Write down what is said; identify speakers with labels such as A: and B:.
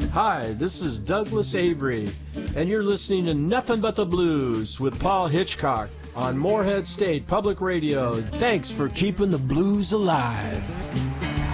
A: Hi, this is Douglas Avery, and you're listening to Nothing But the Blues with Paul Hitchcock on Morehead State Public Radio. Thanks for keeping the blues alive.